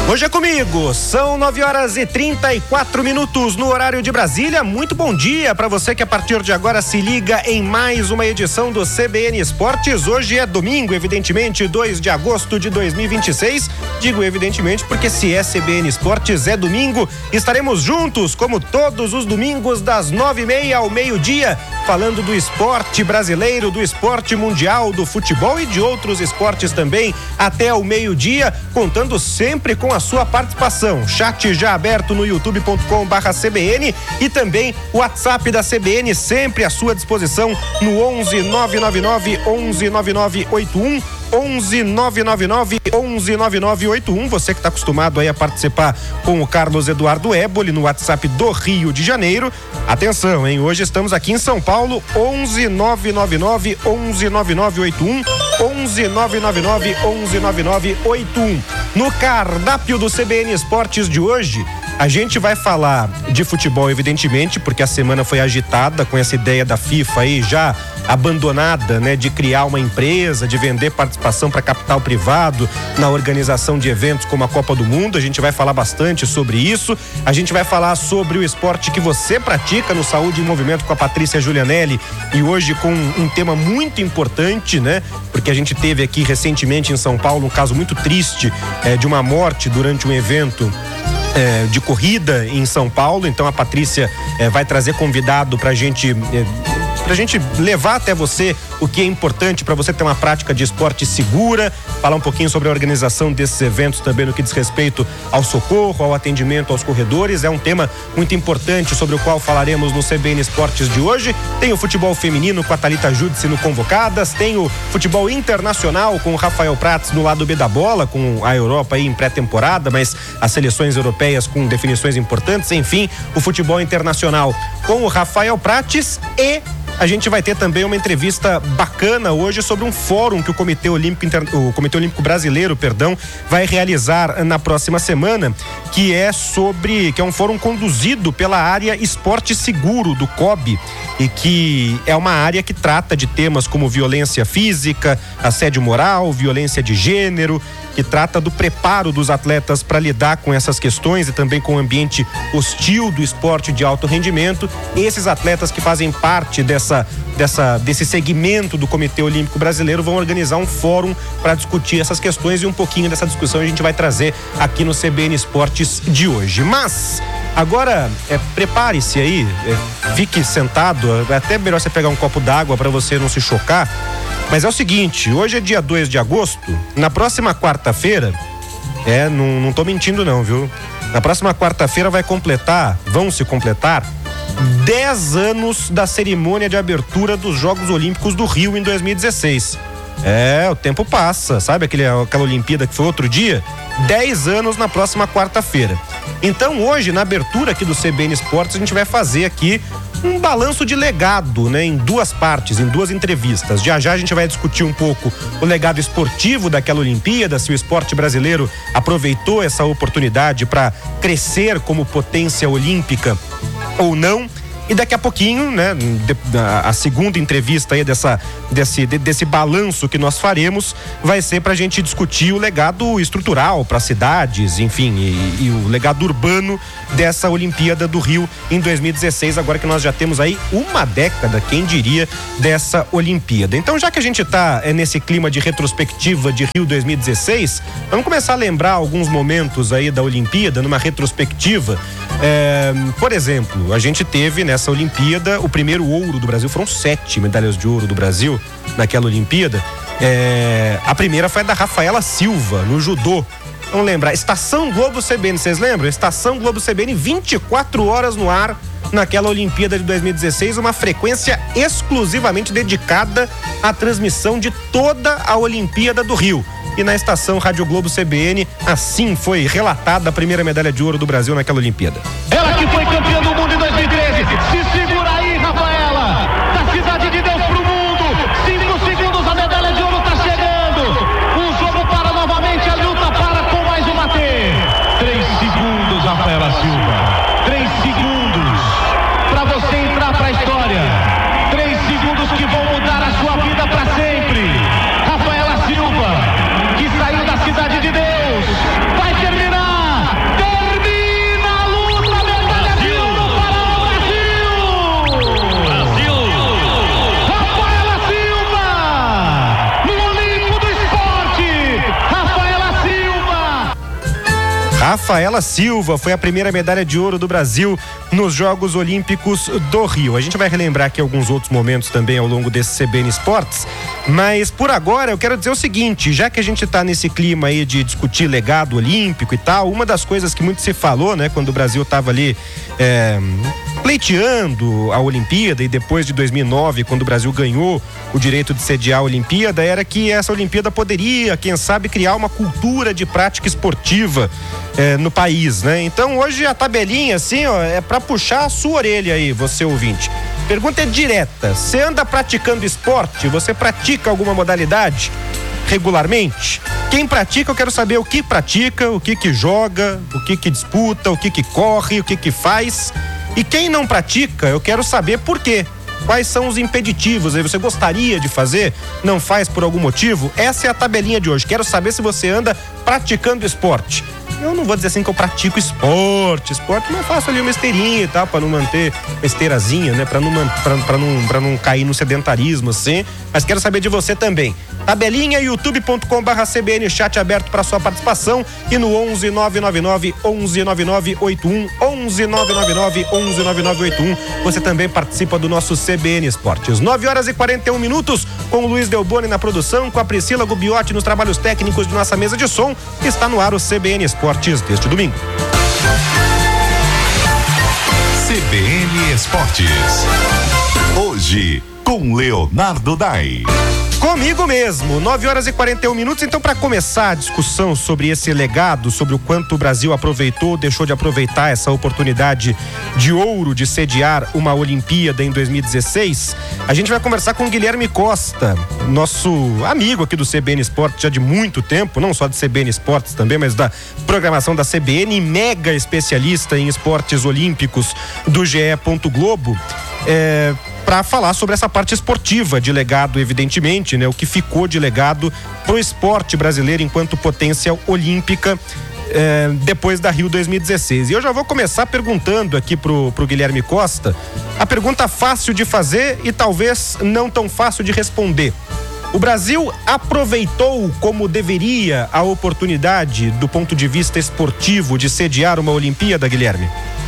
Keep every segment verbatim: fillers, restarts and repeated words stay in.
Hoje é comigo, são nove horas e trinta e quatro minutos no horário de Brasília. Muito bom dia para você que a partir de agora se liga em mais uma edição do C B N Esportes. Hoje é domingo, evidentemente, dois de agosto de dois mil e vinte e seis. Digo evidentemente porque se é C B N Esportes é domingo. Estaremos juntos, como todos os domingos, das nove e meia ao meio-dia, falando do esporte brasileiro, do esporte mundial, do futebol e de outros esportes também, até o meio-dia, contando sempre com a sua participação. Chat já aberto no youtube ponto com barra C B N e também o WhatsApp da C B N sempre à sua disposição no onze nove nove nove onze nove nove oito um. onze nove nove nove onze nove nove oito um. Você que está acostumado aí a participar com o Carlos Eduardo Éboli no WhatsApp do Rio de Janeiro. Atenção, hein? Hoje estamos aqui em São Paulo. onze nove nove nove onze nove nove oito um. onze nove nove nove onze nove nove oito um. No cardápio do C B N Esportes de hoje, a gente vai falar de futebol, evidentemente, porque a semana foi agitada com essa ideia da FIFA aí já abandonada, né, de criar uma empresa, de vender participação para capital privado na organização de eventos como a Copa do Mundo. A gente vai falar bastante sobre isso. A gente vai falar sobre o esporte que você pratica no Saúde em Movimento com a Patrícia Julianelli, e hoje com um tema muito importante, né, porque a gente teve aqui recentemente em São Paulo um caso muito triste é, de uma morte durante um evento É, de corrida em São Paulo. Então a Patrícia é, vai trazer convidado pra gente é, pra gente levar até você o que é importante para você ter uma prática de esporte segura, falar um pouquinho sobre a organização desses eventos também no que diz respeito ao socorro, ao atendimento aos corredores. É um tema muito importante sobre o qual falaremos no C B N Esportes de hoje. Tem o futebol feminino com a Thalita Júdice no Convocadas, tem o futebol internacional com o Rafael Prats no lado B da bola, com a Europa aí em pré-temporada, mas as seleções europeias com definições importantes. Enfim, o futebol internacional com o Rafael Prates, e a gente vai ter também uma entrevista bacana hoje sobre um fórum que o Comitê Olímpico, Inter... o Comitê Olímpico Brasileiro, perdão, vai realizar na próxima semana, que é sobre, que é um fórum conduzido pela área Esporte Seguro do C O B, e que é uma área que trata de temas como violência física, assédio moral, violência de gênero, que trata do preparo dos atletas para lidar com essas questões e também com o ambiente hostil do esporte de alto rendimento. Esses atletas que fazem parte dessa, dessa, desse segmento do Comitê Olímpico Brasileiro vão organizar um fórum para discutir essas questões, e um pouquinho dessa discussão a gente vai trazer aqui no C B N Esportes de hoje. Mas agora, é, prepare-se aí, é, fique sentado, é até melhor você pegar um copo d'água para você não se chocar. Mas é o seguinte, hoje é dia dois de agosto, na próxima quarta-feira, é, não, não tô mentindo não, viu? Na próxima quarta-feira vai completar, vão se completar dez anos da cerimônia de abertura dos Jogos Olímpicos do Rio em dois mil e dezesseis. É, o tempo passa, sabe aquele, aquela Olimpíada que foi outro dia? dez anos na próxima quarta-feira. Então hoje, na abertura aqui do C B N Esportes, a gente vai fazer aqui um balanço de legado, né, em duas partes, em duas entrevistas. Já já a gente vai discutir um pouco o legado esportivo daquela Olimpíada, se o esporte brasileiro aproveitou essa oportunidade para crescer como potência olímpica ou não. E daqui a pouquinho, né, a segunda entrevista aí dessa, desse, desse balanço que nós faremos vai ser pra gente discutir o legado estrutural para cidades, enfim, e, e o legado urbano dessa Olimpíada do Rio em dois mil e dezesseis, agora que nós já temos aí uma década, quem diria, dessa Olimpíada. Então, já que a gente tá é, nesse clima de retrospectiva de Rio dois mil e dezesseis, vamos começar a lembrar alguns momentos aí da Olimpíada, numa retrospectiva. É, por exemplo, a gente teve nessa Olimpíada o primeiro ouro do Brasil, foram sete medalhas de ouro do Brasil naquela Olimpíada. É, a primeira foi a da Rafaela Silva, no judô. Vamos lembrar, Estação Globo C B N, vocês lembram? Estação Globo C B N, vinte e quatro horas no ar naquela Olimpíada de dois mil e dezesseis, uma frequência exclusivamente dedicada à transmissão de toda a Olimpíada do Rio. E na estação Rádio Globo C B N, assim foi relatada a primeira medalha de ouro do Brasil naquela Olimpíada. Ela que foi campeã do mundo em dois mil e treze, se segura aí, Rafaela, da Cidade de Deus pro mundo, cinco segundos, a medalha de ouro tá chegando, o jogo para novamente, a luta para com mais uma T, três segundos, Rafaela Silva, três segundos, pra você entrar pra história, três segundos que vão mudar a sua vida pra sempre, Rafaela Silva, que saiu da Cidade de Deus, vai terminar Rafaela Silva foi a primeira medalha de ouro do Brasil nos Jogos Olímpicos do Rio. A gente vai relembrar aqui alguns outros momentos também ao longo desse C B N Esportes, mas por agora eu quero dizer o seguinte, já que a gente está nesse clima aí de discutir legado olímpico e tal, uma das coisas que muito se falou, né, quando o Brasil estava ali é, pleiteando a Olimpíada, e depois de dois mil e nove, quando o Brasil ganhou o direito de sediar a Olimpíada, era que essa Olimpíada poderia, quem sabe, criar uma cultura de prática esportiva É, no país, né? Então hoje a tabelinha assim, ó, é pra puxar a sua orelha aí, você ouvinte. Pergunta é direta: você anda praticando esporte? Você pratica alguma modalidade regularmente? Quem pratica, eu quero saber o que pratica, o que que joga, o que que disputa, o que que corre, o que que faz. E quem não pratica, eu quero saber por quê. Quais são os impeditivos aí? Você gostaria de fazer, não faz por algum motivo? Essa é a tabelinha de hoje. Quero saber se você anda praticando esporte. Eu não vou dizer assim que eu pratico esporte, esporte, mas eu faço ali uma esteirinha e tal, pra não manter uma esteirazinha, né? Pra não, pra, pra não, pra não cair no sedentarismo, assim. Mas quero saber de você também. Tabelinha, youtube ponto com barra C B N, chat aberto para sua participação, e no onze nove nove nove onze nove nove oito um, onze nove nove nove onze nove nove oito um, você também participa do nosso C B N Esportes. nove horas e quarenta e um minutos, com o Luiz Delboni na produção, com a Priscila Gubiotti nos trabalhos técnicos de nossa mesa de som. Está no ar o C B N Esportes deste domingo. C B N Esportes. Hoje, com Leonardo Dai. Comigo mesmo, nove horas e quarenta e um minutos. Então, para começar a discussão sobre esse legado, sobre o quanto o Brasil aproveitou, deixou de aproveitar essa oportunidade de ouro de sediar uma Olimpíada em dois mil e dezesseis, a gente vai conversar com o Guilherme Costa, nosso amigo aqui do C B N Esportes já de muito tempo, não só do C B N Esportes também, mas da programação da C B N, mega especialista em esportes olímpicos do G E. Globo. É, para falar sobre essa parte esportiva de legado, evidentemente, né? O que ficou de legado pro esporte brasileiro enquanto potência olímpica é, depois da Rio dois mil e dezesseis. E eu já vou começar perguntando aqui pro, pro Guilherme Costa, a pergunta fácil de fazer e talvez não tão fácil de responder. O Brasil aproveitou como deveria a oportunidade do ponto de vista esportivo de sediar uma Olimpíada, Guilherme?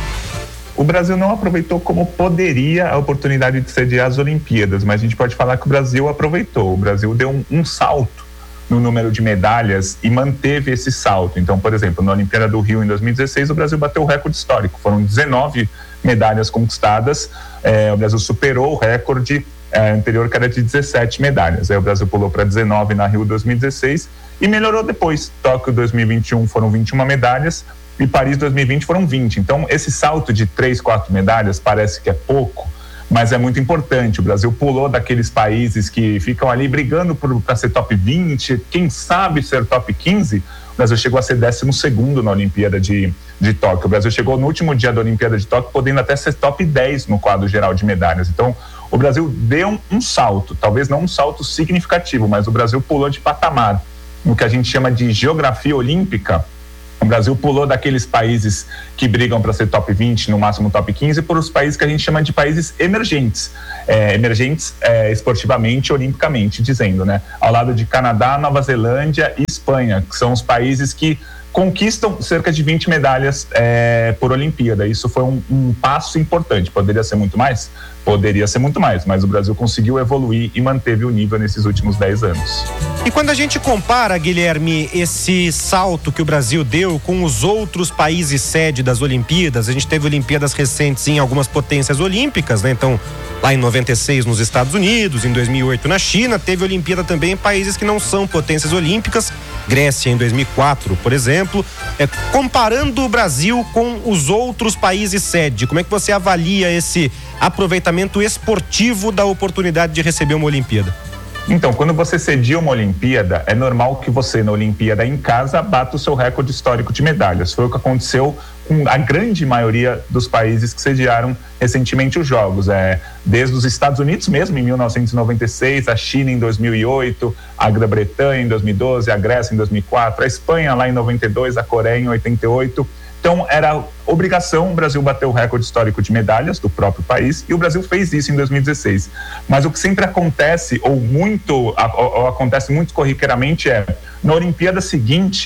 O Brasil não aproveitou como poderia a oportunidade de sediar as Olimpíadas, mas a gente pode falar que o Brasil aproveitou. O Brasil deu um, um salto no número de medalhas e manteve esse salto. Então, por exemplo, na Olimpíada do Rio em dois mil e dezesseis, o Brasil bateu o recorde histórico. Foram dezenove medalhas conquistadas. É, o Brasil superou o recorde é, anterior, que era de dezessete medalhas. Aí o Brasil pulou para dezenove na Rio dois mil e dezesseis e melhorou depois. Tóquio dois mil e vinte e um foram vinte e uma medalhas. E Paris dois mil e vinte foram vinte. Então, esse salto de três, quatro medalhas parece que é pouco, mas é muito importante. O Brasil pulou daqueles países que ficam ali brigando para ser top vinte, quem sabe ser top quinze. O Brasil chegou a ser décimo segundo na Olimpíada de, de Tóquio. O Brasil chegou no último dia da Olimpíada de Tóquio podendo até ser top dez no quadro geral de medalhas. Então, o Brasil deu um, um salto, talvez não um salto significativo, mas o Brasil pulou de patamar no que a gente chama de geografia olímpica. O Brasil pulou daqueles países que brigam para ser top vinte, no máximo top quinze, por os países que a gente chama de países emergentes. É, emergentes é, esportivamente, olimpicamente, dizendo, né? Ao lado de Canadá, Nova Zelândia e Espanha, que são os países que conquistam cerca de vinte medalhas é, por Olimpíada. Isso foi um, um passo importante. Poderia ser muito mais? Poderia ser muito mais, mas o Brasil conseguiu evoluir e manteve o nível nesses últimos dez anos. E quando a gente compara, Guilherme, esse salto que o Brasil deu com os outros países sede das Olimpíadas, a gente teve Olimpíadas recentes em algumas potências olímpicas, né? Então, lá em noventa e seis nos Estados Unidos, em dois mil e oito na China, teve Olimpíada também em países que não são potências olímpicas, Grécia em dois mil e quatro, por exemplo. É, comparando o Brasil com os outros países sede, como é que você avalia esse aproveitamento esportivo da oportunidade de receber uma Olimpíada? Então, quando você cedia uma Olimpíada, é normal que você, na Olimpíada em casa, bata o seu recorde histórico de medalhas. Foi o que aconteceu com a grande maioria dos países que sediaram recentemente os Jogos. É, desde os Estados Unidos mesmo, em mil novecentos e noventa e seis, a China em dois mil e oito, a Grã-Bretanha em dois mil e doze, a Grécia em dois mil e quatro, a Espanha lá em noventa e dois, a Coreia em oitenta e oito. Então, era obrigação o Brasil bater o recorde histórico de medalhas do próprio país, e o Brasil fez isso em dois mil e dezesseis. Mas o que sempre acontece, ou muito, ou acontece muito corriqueiramente, é, na Olimpíada seguinte,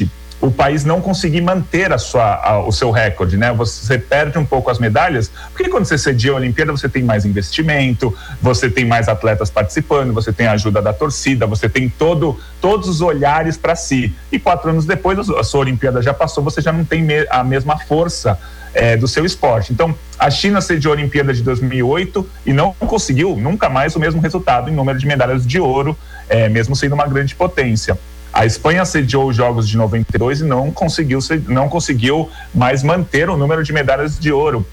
o país não conseguir manter a sua, a, o seu recorde, né? Você perde um pouco as medalhas, porque quando você cedia a Olimpíada, você tem mais investimento, você tem mais atletas participando, você tem a ajuda da torcida, você tem todo, todos os olhares para si. E quatro anos depois, a sua Olimpíada já passou, você já não tem me, a mesma força É, do seu esporte. Então, a China sediou a Olimpíada de dois mil e oito e não conseguiu nunca mais o mesmo resultado em número de medalhas de ouro, é, mesmo sendo uma grande potência. A Espanha sediou os Jogos de noventa e dois e não conseguiu, não conseguiu mais manter o número de medalhas de ouro.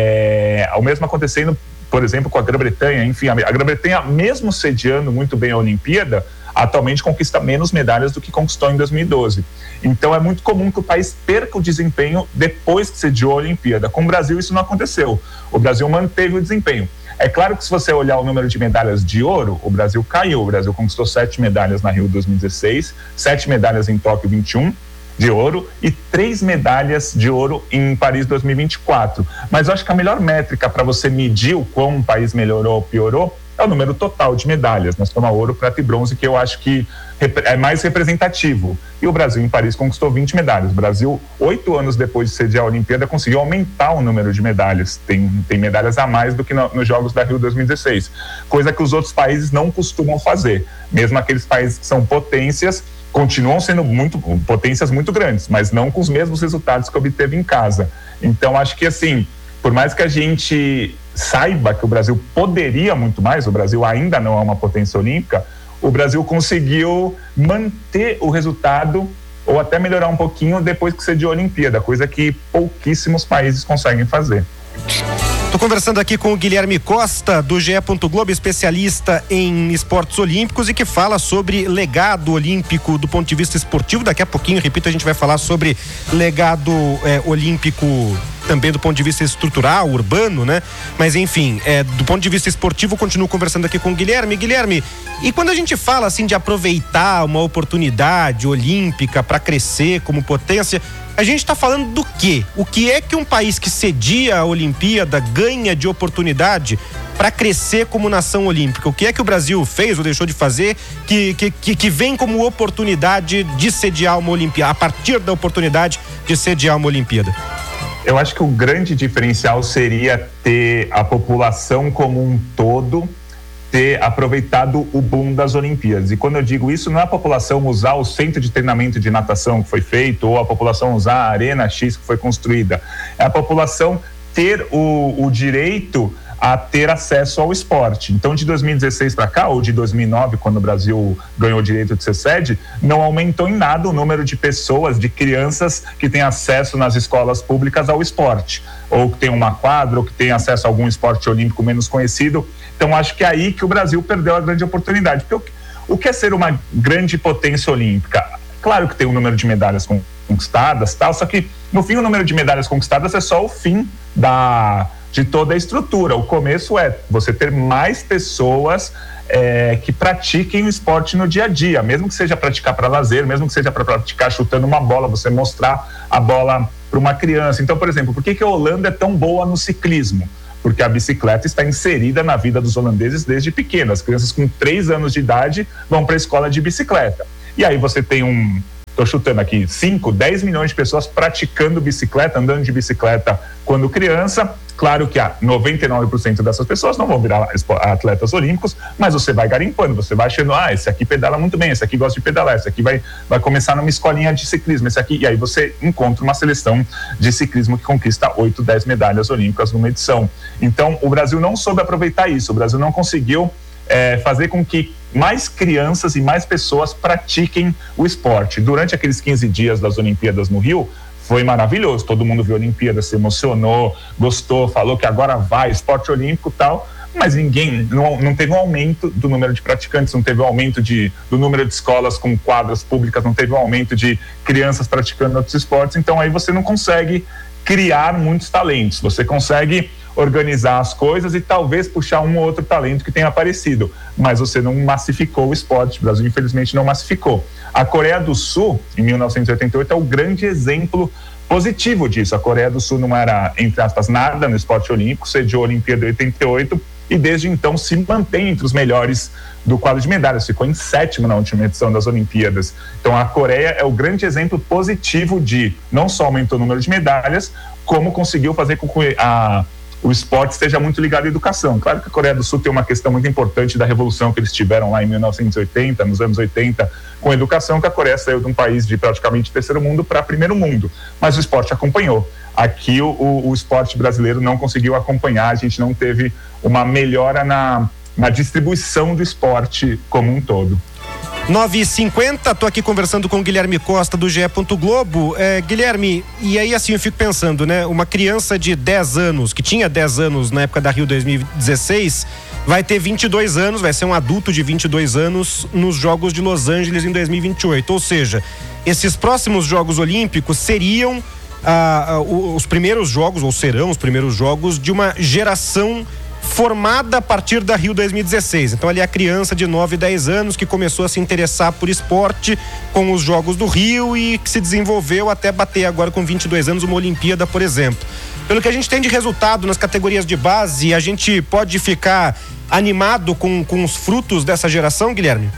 É, o mesmo acontecendo, por exemplo, com a Grã-Bretanha. Enfim, a Grã-Bretanha, mesmo sediando muito bem a Olimpíada, atualmente conquista menos medalhas do que conquistou em dois mil e doze. Então é muito comum que o país perca o desempenho depois que sediou a Olimpíada. Com o Brasil isso não aconteceu. O Brasil manteve o desempenho. É claro que se você olhar o número de medalhas de ouro, o Brasil caiu. O Brasil conquistou sete medalhas na Rio dois mil e dezesseis, sete medalhas em Tóquio vinte e um de ouro e três medalhas de ouro em Paris dois mil e vinte e quatro. Mas eu acho que a melhor métrica para você medir o quão um país melhorou ou piorou é o número total de medalhas. Nós temos ouro, prata e bronze, que eu acho que é mais representativo. E o Brasil em Paris conquistou vinte medalhas. O Brasil, oito anos depois de sediar a Olimpíada, conseguiu aumentar o número de medalhas. Tem, tem medalhas a mais do que no, nos Jogos da Rio dois mil e dezesseis. Coisa que os outros países não costumam fazer. Mesmo aqueles países que são potências, continuam sendo muito, potências muito grandes, mas não com os mesmos resultados que obteve em casa. Então, acho que assim, por mais que a gente saiba que o Brasil poderia muito mais, o Brasil ainda não é uma potência olímpica, o Brasil conseguiu manter o resultado ou até melhorar um pouquinho depois que sediou a Olimpíada, coisa que pouquíssimos países conseguem fazer. Estou conversando aqui com o Guilherme Costa, do G E. Globo, especialista em esportes olímpicos e que fala sobre legado olímpico do ponto de vista esportivo. Daqui a pouquinho, repito, a gente vai falar sobre legado é, olímpico também do ponto de vista estrutural, urbano, né? Mas enfim, é, do ponto de vista esportivo, eu continuo conversando aqui com o Guilherme. Guilherme, e quando a gente fala assim de aproveitar uma oportunidade olímpica para crescer como potência, a gente está falando do quê? O que é que um país que cedia a Olimpíada ganha de oportunidade para crescer como nação olímpica? O que é que o Brasil fez ou deixou de fazer que, que, que vem como oportunidade de sediar uma Olimpíada, a partir da oportunidade de sediar uma Olimpíada? Eu acho que o grande diferencial seria ter a população como um todo ter aproveitado o boom das Olimpíadas. E quando eu digo isso, não é a população usar o centro de treinamento de natação que foi feito ou a população usar a Arena X que foi construída. É a população ter o, o direito a ter acesso ao esporte. Então, de dois mil e dezesseis para cá, ou de dois mil e nove, quando o Brasil ganhou o direito de ser sede, não aumentou em nada o número de pessoas, de crianças que têm acesso nas escolas públicas ao esporte, ou que tem uma quadra, ou que tem acesso a algum esporte olímpico menos conhecido. Então, acho que é aí que o Brasil perdeu a grande oportunidade. Porque o, o que é ser uma grande potência olímpica? Claro que tem um número de medalhas conquistadas, tal, só que, no fim, o número de medalhas conquistadas é só o fim da... de toda a estrutura. O começo é você ter mais pessoas é, que pratiquem o esporte no dia a dia, mesmo que seja praticar para lazer, mesmo que seja para praticar chutando uma bola, você mostrar a bola para uma criança. Então, por exemplo, por que que a Holanda é tão boa no ciclismo? Porque a bicicleta está inserida na vida dos holandeses desde pequeno. As crianças com três anos de idade vão para a escola de bicicleta. E aí você tem um... Estou chutando aqui, cinco, dez milhões de pessoas praticando bicicleta, andando de bicicleta quando criança. Claro que a noventa e nove por cento dessas pessoas não vão virar atletas olímpicos, mas você vai garimpando, você vai achando, ah, esse aqui pedala muito bem, esse aqui gosta de pedalar, esse aqui vai, vai começar numa escolinha de ciclismo, esse aqui, e aí você encontra uma seleção de ciclismo que conquista oito, dez medalhas olímpicas numa edição. Então, o Brasil não soube aproveitar isso, o Brasil não conseguiu é, fazer com que mais crianças e mais pessoas pratiquem o esporte. Durante aqueles quinze dias das Olimpíadas no Rio, foi maravilhoso, todo mundo viu a Olimpíada, se emocionou, gostou, falou que agora vai, esporte olímpico e tal, mas ninguém, não, não teve um aumento do número de praticantes, não teve um aumento de, do número de escolas com quadras públicas, não teve um aumento de crianças praticando outros esportes, então aí você não consegue criar muitos talentos, você consegue organizar as coisas e talvez puxar um ou outro talento que tenha aparecido, mas você não massificou o esporte. O Brasil infelizmente não massificou. A Coreia do Sul, em mil novecentos e oitenta e oito, é o grande exemplo positivo disso. A Coreia do Sul não era, entre aspas, nada no esporte olímpico, sediou a Olimpíada de oitenta e oito e desde então se mantém entre os melhores do quadro de medalhas, ficou em sétimo na última edição das Olimpíadas. Então a Coreia é o grande exemplo positivo de não só aumentou o número de medalhas, como conseguiu fazer com que a, o esporte esteja muito ligado à educação. Claro que a Coreia do Sul tem uma questão muito importante da revolução que eles tiveram lá em mil novecentos e oitenta, nos anos oitenta, com a educação, que a Coreia saiu de um país de praticamente terceiro mundo para primeiro mundo, mas o esporte acompanhou. Aqui o, o, o esporte brasileiro não conseguiu acompanhar, a gente não teve uma melhora na na distribuição do esporte como um todo. nove e cinquenta, tô aqui conversando com o Guilherme Costa do G E. Globo. É, Guilherme, e aí assim eu fico pensando, né? Uma criança de dez anos, que tinha dez anos na época da Rio dois mil e dezesseis, vai ter vinte e dois anos, vai ser um adulto de vinte e dois anos nos Jogos de Los Angeles em dois mil e vinte e oito. Ou seja, esses próximos Jogos Olímpicos seriam ah, ah, os primeiros jogos, ou serão os primeiros jogos de uma geração formada a partir da Rio dois mil e dezesseis. Então ali a criança de nove, dez anos que começou a se interessar por esporte com os Jogos do Rio e que se desenvolveu até bater agora com vinte e dois anos uma Olimpíada, por exemplo. Pelo que a gente tem de resultado nas categorias de base, a gente pode ficar animado com, com os frutos dessa geração, Guilherme?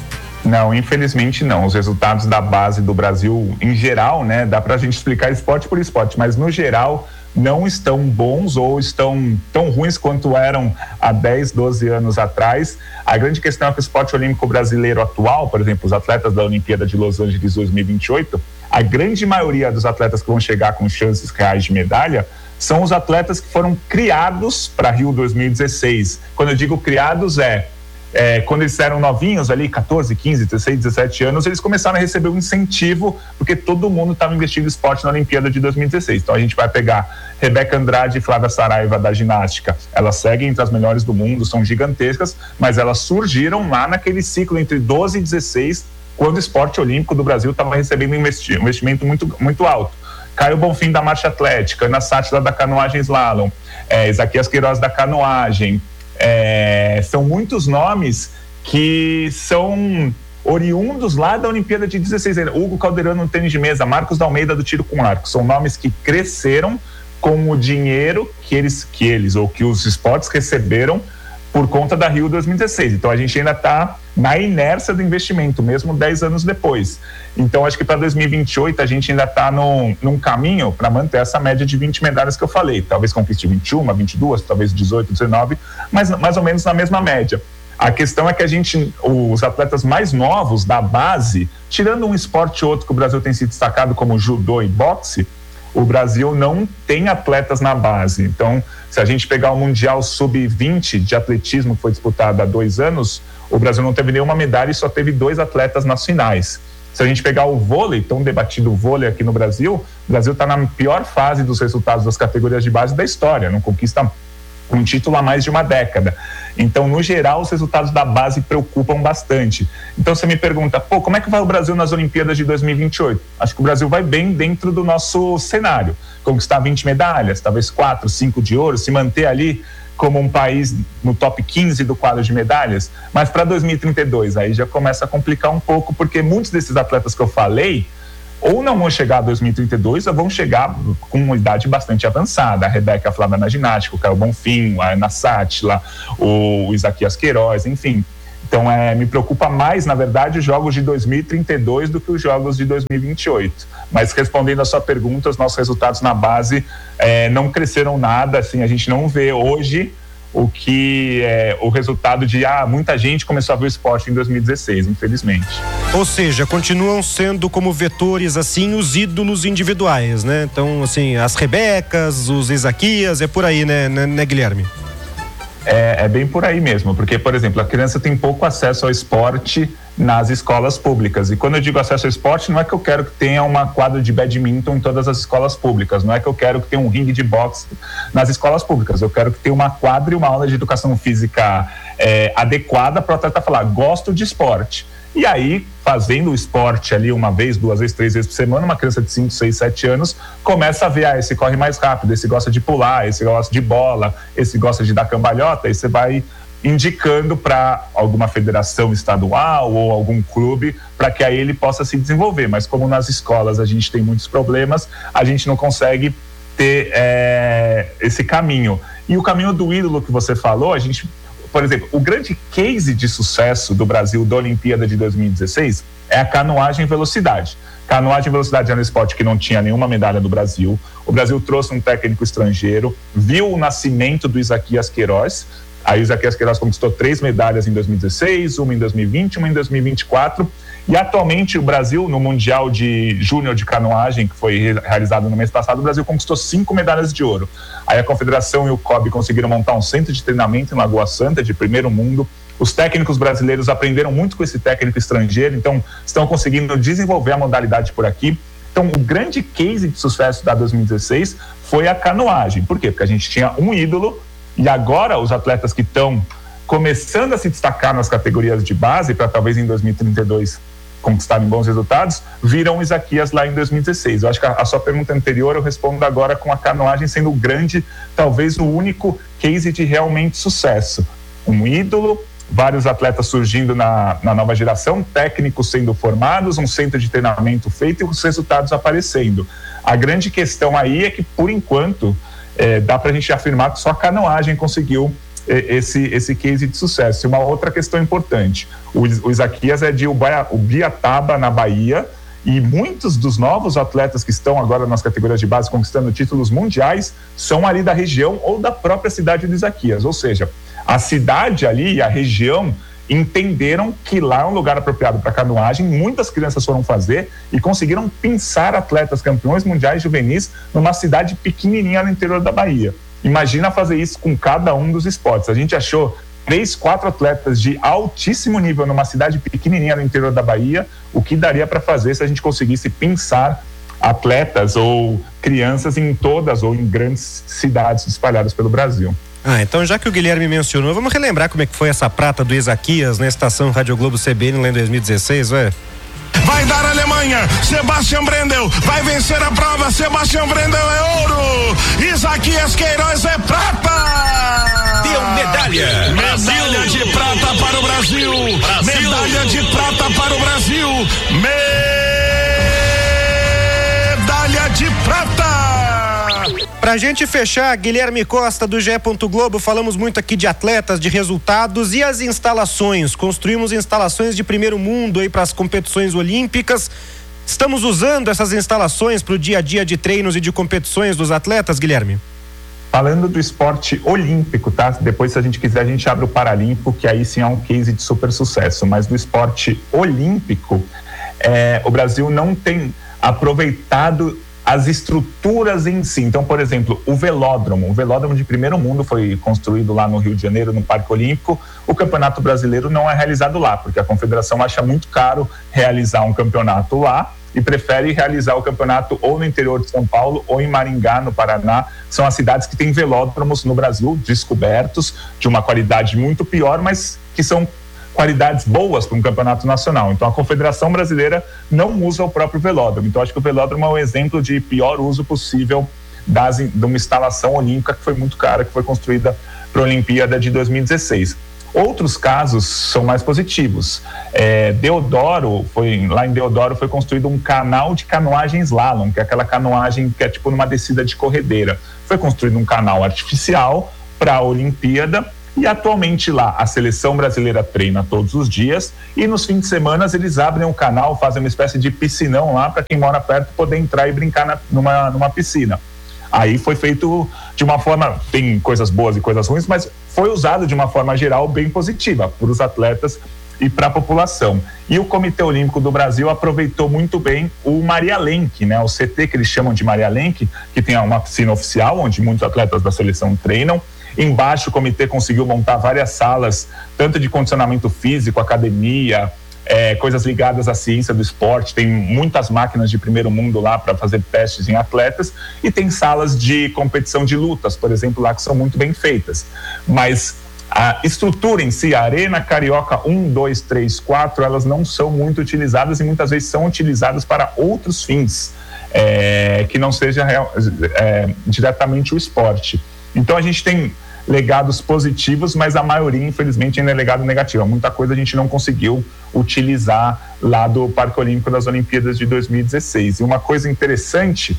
Não, infelizmente não. Os resultados da base do Brasil, em geral, né, dá pra gente explicar esporte por esporte, mas no geral não estão bons ou estão tão ruins quanto eram há dez, doze anos atrás. A grande questão é que o esporte olímpico brasileiro atual, por exemplo, os atletas da Olimpíada de Los Angeles dois mil e vinte e oito, a grande maioria dos atletas que vão chegar com chances reais de medalha são os atletas que foram criados para Rio dois mil e dezesseis. Quando eu digo criados é É, quando eles eram novinhos ali, catorze, quinze, dezesseis, dezessete anos, eles começaram a receber um incentivo, porque todo mundo estava investindo em esporte na Olimpíada de dois mil e dezesseis. Então a gente vai pegar Rebeca Andrade e Flávia Saraiva da ginástica. Elas seguem entre as melhores do mundo, são gigantescas, mas elas surgiram lá naquele ciclo entre doze e dezesseis, quando o esporte olímpico do Brasil estava recebendo um investimento muito, muito alto. Caio Bonfim da marcha atlética, Ana Sátila da canoagem slalom, é, Isaquias Queiroz da canoagem. É, são muitos nomes que são oriundos lá da Olimpíada de dezesseis. Hugo Calderano no tênis de mesa, Marcos da Almeida do tiro com arco. São nomes que cresceram com o dinheiro que eles, que eles ou que os esportes receberam por conta da Rio dois mil e dezesseis. Então a gente ainda está na inércia do investimento, mesmo dez anos depois. Então acho que para dois mil e vinte e oito a gente ainda está num, num caminho para manter essa média de vinte medalhas que eu falei. Talvez conquiste vinte e uma, vinte e duas, talvez dezoito, dezenove, mas mais ou menos na mesma média. A questão é que a gente, os atletas mais novos da base, tirando um esporte ou outro que o Brasil tem se destacado como judô e boxe, o Brasil não tem atletas na base. Então, se a gente pegar o Mundial sub vinte de atletismo que foi disputado há dois anos, o Brasil não teve nenhuma medalha e só teve dois atletas nas finais. Se a gente pegar o vôlei, tão debatido o vôlei aqui no Brasil, o Brasil está na pior fase dos resultados das categorias de base da história, não conquista um título há mais de uma década. Então, no geral, os resultados da base preocupam bastante. Então, você me pergunta, pô, como é que vai o Brasil nas Olimpíadas de dois mil e vinte e oito? Acho que o Brasil vai bem dentro do nosso cenário. Conquistar vinte medalhas, talvez quatro, cinco de ouro, se manter ali como um país no top quinze do quadro de medalhas. Mas para dois mil e trinta e dois, aí já começa a complicar um pouco, porque muitos desses atletas que eu falei ou não vão chegar a dois mil e trinta e dois, ou vão chegar com uma idade bastante avançada. A Rebeca Flávia na ginástica, o Caio Bonfim, a Ana Sátila, o Isaquias Queiroz, enfim. Então, é, me preocupa mais, na verdade, os jogos de dois mil e trinta e dois do que os jogos de dois mil e vinte e oito. Mas, respondendo a sua pergunta, os nossos resultados na base é, não cresceram nada. Assim, a gente não vê hoje o que é o resultado de ah, muita gente começou a ver o esporte em dois mil e dezesseis, infelizmente. Ou seja, continuam sendo como vetores, assim, os ídolos individuais, né? Então, assim, as Rebecas, os Isaquias, é por aí, né, né, né Guilherme? É, é bem por aí mesmo, porque, por exemplo, a criança tem pouco acesso ao esporte nas escolas públicas. E quando eu digo acesso ao esporte, não é que eu quero que tenha uma quadra de badminton em todas as escolas públicas, não é que eu quero que tenha um ringue de boxe nas escolas públicas, eu quero que tenha uma quadra e uma aula de educação física é, adequada para o atleta falar, gosto de esporte. E aí, fazendo o esporte ali uma vez, duas vezes, três vezes por semana, uma criança de cinco, seis, sete anos começa a ver, ah, esse corre mais rápido, esse gosta de pular, esse gosta de bola, esse gosta de dar cambalhota, e você vai indicando para alguma federação estadual ou algum clube para que aí ele possa se desenvolver. Mas como nas escolas a gente tem muitos problemas, a gente não consegue ter é, esse caminho. E o caminho do ídolo que você falou, a gente, por exemplo, o grande case de sucesso do Brasil da Olimpíada de dois mil e dezesseis é a canoagem velocidade. Canoagem velocidade era um esporte que não tinha nenhuma medalha do Brasil. O Brasil trouxe um técnico estrangeiro, viu o nascimento do Isaquias Queiroz. Aí o Isaquias Queiroz conquistou três medalhas em dois mil e dezesseis, uma em dois mil e vinte, uma em dois mil e vinte e quatro. E atualmente o Brasil, no Mundial de Júnior de Canoagem, que foi realizado no mês passado, o Brasil conquistou cinco medalhas de ouro. Aí a Confederação e o C O B conseguiram montar um centro de treinamento em Lagoa Santa, de primeiro mundo. Os técnicos brasileiros aprenderam muito com esse técnico estrangeiro, então estão conseguindo desenvolver a modalidade por aqui. Então o grande case de sucesso da dois mil e dezesseis foi a canoagem. Por quê? Porque a gente tinha um ídolo e agora os atletas que estão começando a se destacar nas categorias de base, para talvez em dois mil e trinta e dois conquistarem bons resultados, viram o Isaquias lá em dois mil e dezesseis. Eu acho que a, a sua pergunta anterior eu respondo agora com a canoagem sendo o grande, talvez o único case de realmente sucesso. Um ídolo, vários atletas surgindo na, na nova geração, técnicos sendo formados, um centro de treinamento feito e os resultados aparecendo. A grande questão aí é que, por enquanto, é, dá para a gente afirmar que só a canoagem conseguiu esse, esse case de sucesso. E uma outra questão importante, o, o Isaquias é de Ubiataba, na Bahia, e muitos dos novos atletas que estão agora nas categorias de base conquistando títulos mundiais são ali da região ou da própria cidade do Isaquias, ou seja, a cidade ali e a região entenderam que lá é um lugar apropriado para canoagem, muitas crianças foram fazer e conseguiram pinçar atletas campeões mundiais juvenis numa cidade pequenininha no interior da Bahia. Imagina fazer isso com cada um dos esportes. A gente achou três, quatro atletas de altíssimo nível numa cidade pequenininha no interior da Bahia, o que daria para fazer se a gente conseguisse pinçar atletas ou crianças em todas ou em grandes cidades espalhadas pelo Brasil. Ah, então já que o Guilherme mencionou, vamos relembrar como é que foi essa prata do Isaquias na estação Rádio Globo C B N lá em dois mil e dezesseis, ué? Vai dar a Alemanha, Sebastian Brendel vai vencer a prova, Sebastian Brendel é ouro, Isaquias Queiroz é prata! Deu medalha! Medalha de prata para o Brasil! Brasil! Medalha de prata para o Brasil! Medalha de prata! Pra gente fechar, Guilherme Costa do G E. Globo, falamos muito aqui de atletas, de resultados e as instalações. Construímos instalações de primeiro mundo aí para as competições olímpicas. Estamos usando essas instalações para o dia a dia de treinos e de competições dos atletas, Guilherme? Falando do esporte olímpico, tá? Depois, se a gente quiser, a gente abre o paralímpico, que aí sim é um case de super sucesso. Mas do esporte olímpico, é, o Brasil não tem aproveitado as estruturas em si. Então, por exemplo, o velódromo, o velódromo de primeiro mundo foi construído lá no Rio de Janeiro, no Parque Olímpico. O Campeonato Brasileiro não é realizado lá, porque a Confederação acha muito caro realizar um campeonato lá e prefere realizar o campeonato ou no interior de São Paulo ou em Maringá, no Paraná. São as cidades que têm velódromos no Brasil, descobertos, de uma qualidade muito pior, mas que são qualidades boas para um campeonato nacional. Então a Confederação Brasileira não usa o próprio velódromo. Então acho que o velódromo é um exemplo de pior uso possível das, de uma instalação olímpica que foi muito cara, que foi construída para a Olimpíada de dois mil e dezesseis. Outros casos são mais positivos. É, Deodoro, foi, lá em Deodoro foi construído um canal de canoagem slalom, que é aquela canoagem que é tipo numa descida de corredeira. Foi construído um canal artificial para a Olimpíada. E atualmente lá a seleção brasileira treina todos os dias e nos fins de semana eles abrem o canal, fazem uma espécie de piscinão lá para quem mora perto poder entrar e brincar na, numa, numa piscina. Aí foi feito de uma forma, tem coisas boas e coisas ruins, mas foi usado de uma forma geral bem positiva para os atletas e para a população. E o Comitê Olímpico do Brasil aproveitou muito bem o Maria Lenk, né? O C T que eles chamam de Maria Lenk, que tem uma piscina oficial onde muitos atletas da seleção treinam. Embaixo o comitê conseguiu montar várias salas, tanto de condicionamento físico, academia, é, coisas ligadas à ciência do esporte. Tem muitas máquinas de primeiro mundo lá para fazer testes em atletas e tem salas de competição de lutas, por exemplo, lá que são muito bem feitas. Mas a estrutura em si, a Arena Carioca um, dois, três, quatro, elas não são muito utilizadas e muitas vezes são utilizadas para outros fins, é, que não seja real, é, diretamente o esporte. Então a gente tem legados positivos, mas a maioria, infelizmente, ainda é legado negativo. Muita coisa a gente não conseguiu utilizar lá do Parque Olímpico das Olimpíadas de dois mil e dezesseis. E uma coisa interessante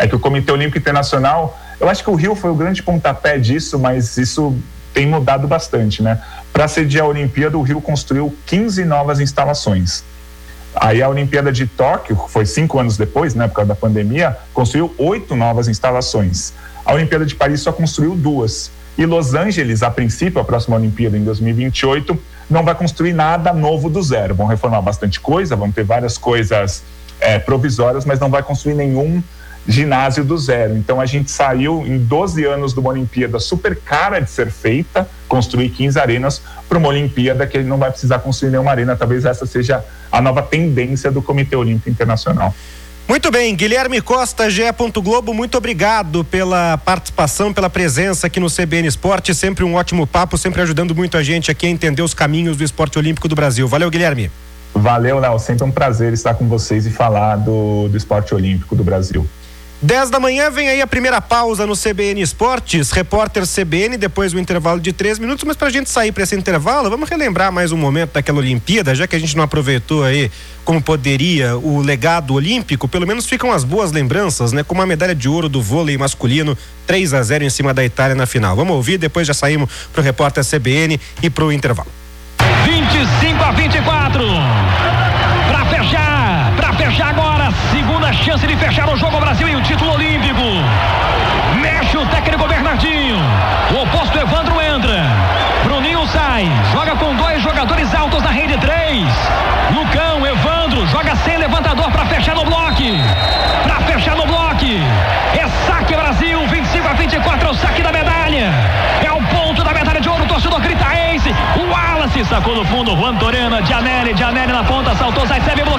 é que o Comitê Olímpico Internacional, eu acho que o Rio foi o grande pontapé disso, mas isso tem mudado bastante, né? Para sediar a Olimpíada, o Rio construiu quinze novas instalações. Aí a Olimpíada de Tóquio, foi cinco anos depois, né, por causa da pandemia, construiu oito novas instalações. A Olimpíada de Paris só construiu duas. E Los Angeles, a princípio, a próxima Olimpíada em dois mil e vinte e oito, não vai construir nada novo do zero. Vão reformar bastante coisa, vão ter várias coisas é, provisórias, mas não vai construir nenhum ginásio do zero. Então a gente saiu em doze anos de uma Olimpíada super cara de ser feita, construir quinze arenas, para uma Olimpíada que ele não vai precisar construir nenhuma arena. Talvez essa seja a nova tendência do Comitê Olímpico Internacional. Muito bem, Guilherme Costa, G E. Globo, muito obrigado pela participação, pela presença aqui no C B N Esporte, sempre um ótimo papo, sempre ajudando muito a gente aqui a entender os caminhos do esporte olímpico do Brasil. Valeu, Guilherme. Valeu, Léo, sempre um prazer estar com vocês e falar do, do esporte olímpico do Brasil. dez da manhã vem aí a primeira pausa no C B N Esportes, repórter C B N, depois o intervalo de três minutos, mas pra gente sair para esse intervalo, vamos relembrar mais um momento daquela Olimpíada, já que a gente não aproveitou aí como poderia o legado olímpico, pelo menos ficam as boas lembranças, né? Como a medalha de ouro do vôlei masculino, três a zero em cima da Itália na final. Vamos ouvir, depois já saímos pro repórter C B N e pro intervalo. vinte e cinco a vinte e quatro. Pra fechar, pra fechar agora, segunda chance de fechar o jogo, Brasil e o título olímpico. Mexe o técnico Bernardinho. O oposto Evandro entra. Bruninho sai, joga com dois jogadores altos na rede, três. Lucão, Evandro, joga sem levantador pra fechar no bloco. Pra fechar no bloco. É saque Brasil, vinte e cinco a vinte e quatro, é o saque da medalha. É o ponto da medalha de ouro, o torcedor grita Ace. O Wallace sacou no fundo, Juan Torena, Gianelli, Gianelli na ponta, saltou, sai, serve